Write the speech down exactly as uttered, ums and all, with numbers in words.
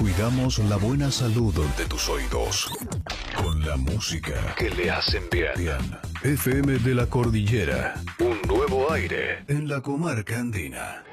Cuidamos la buena salud de tus oídos con la música que le hacen bien. Bien. F M de la Cordillera, un nuevo aire en la comarca andina.